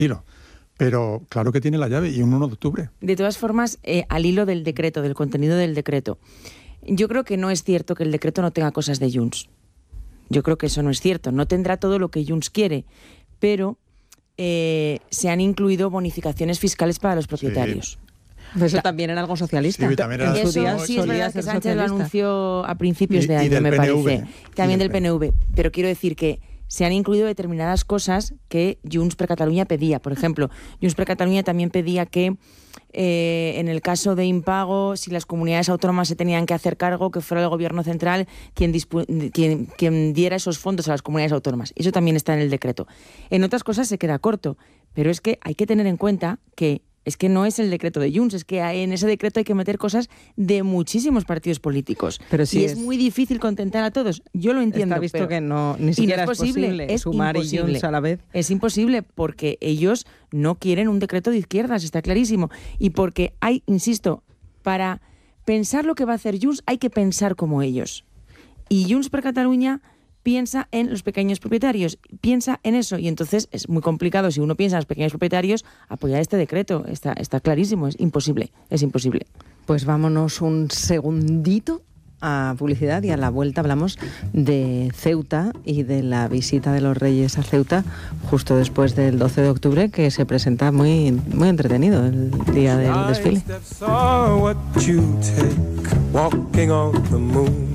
hilo. Pero claro que tiene la llave y un 1 de octubre. De todas formas, al hilo del decreto, del contenido del decreto, yo creo que no es cierto que el decreto no tenga cosas de Junts. Yo creo que eso no es cierto. No tendrá todo lo que Junts quiere, pero se han incluido bonificaciones fiscales para los propietarios. Sí. Eso también era algo socialista. Sí, también era Eso sí es verdad que Sánchez lo anunció a principios de año, me parece. También del PNV. Pero quiero decir que se han incluido determinadas cosas que Junts per Catalunya pedía. Por ejemplo, Junts per Catalunya también pedía que en el caso de impago, si las comunidades autónomas se tenían que hacer cargo, que fuera el gobierno central quien diera esos fondos a las comunidades autónomas. Eso también está en el decreto. En otras cosas se queda corto, pero es que hay que tener en cuenta que es que no es el decreto de Junts, es que en ese decreto hay que meter cosas de muchísimos partidos políticos. Pero sí y es muy difícil contentar a todos. Yo lo entiendo. Está visto pero que ni siquiera es posible sumar y Junts a la vez. Es imposible porque ellos no quieren un decreto de izquierdas, está clarísimo. Y porque hay, insisto, para pensar lo que va a hacer Junts hay que pensar como ellos. Y Junts per Catalunya piensa en los pequeños propietarios, piensa en eso, y entonces es muy complicado, si uno piensa en los pequeños propietarios, apoyar este decreto. Está clarísimo, es imposible. Pues vámonos un segundito a publicidad y a la vuelta hablamos de Ceuta y de la visita de los Reyes a Ceuta justo después del 12 de octubre, que se presenta muy, muy entretenido el día del desfile.